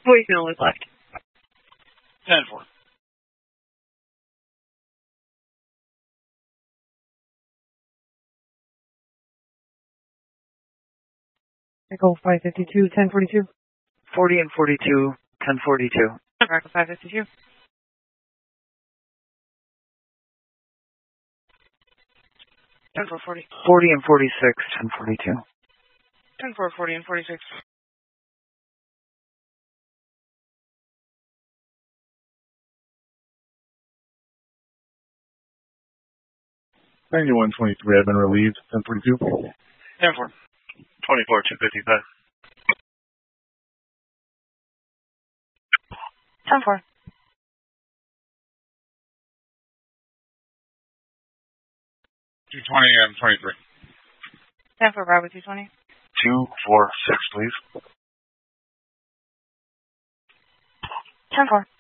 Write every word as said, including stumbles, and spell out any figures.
Voicemail was left. ten four. Echo five fifty-two, ten forty-two. forty and forty-two, ten forty-two. Echo five fifty-two. ten four forty. forty and forty-six, ten forty-two. ten four forty and forty-six. ninety-one twenty-three, I've been relieved, ten forty-two. ten four. twenty-four two fifty-five. ten four. two twenty and twenty-three. ten four Bravo two twenty. two four six, please. ten four.